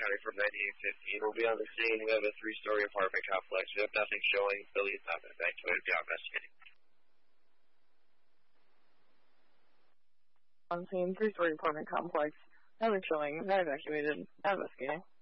County from 9815. We'll be on the scene. We have a 3-story apartment complex. We have nothing showing. Billy has not been evacuated. Be out investigating. On scene, 3-story apartment complex. Nothing showing. Not evacuated. Not investigating.